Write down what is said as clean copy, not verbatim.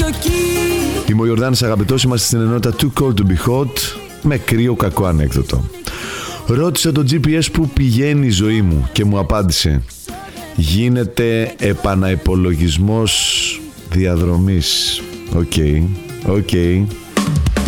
Είμαι ο Ιορδάνης Αγαπητός, είμαστε στην ενότητα Too Cold to be Hot με κρύο κακό ανέκδοτο. Ρώτησα το GPS που πηγαίνει η ζωή μου και μου απάντησε: γίνεται επαναυπολογισμός διαδρομής. Οκ.